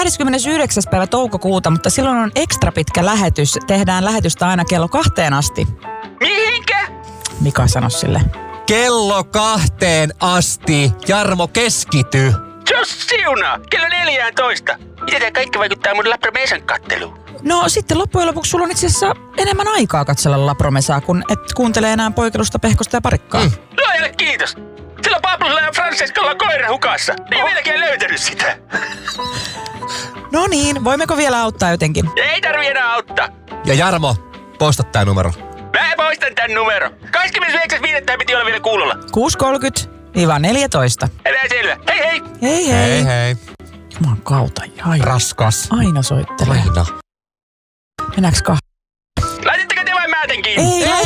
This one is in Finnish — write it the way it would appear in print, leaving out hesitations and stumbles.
29. päivä toukokuuta, mutta silloin on ekstra pitkä lähetys. Tehdään lähetystä aina kello 2 asti. Mihinkä? Mika sanoi sille. Kello 2 asti. Jarmo, keskity. Jos siunaa, kello 14. Miten tämä kaikki vaikuttaa mun Lapromesan katteluun? No sitten loppujen lopuksi sulla on itse asiassa enemmän aikaa katsella Lapromesaa, kun et kuuntele enää Poikelusta, Pehkosta ja Parikkaa. Luojalle kiitos. Sillä Pablolla ja Francescalla on koira hukassa. Ei vieläkään löytänyt sitä. No niin, voimmeko vielä auttaa jotenkin? Ei tarvi enää auttaa. Ja Jarmo, poista tää numero. Mä poistan tän numero. 29.5. piti olla vielä kuulolla. 6.30–14. Älä selvä. Hei hei. Hei hei. Hei hei. Jumalan kautta. Raskas. Aina soittelee. Aina. Mennäänkö Laititteko te vai mä tän kiinni? Ei,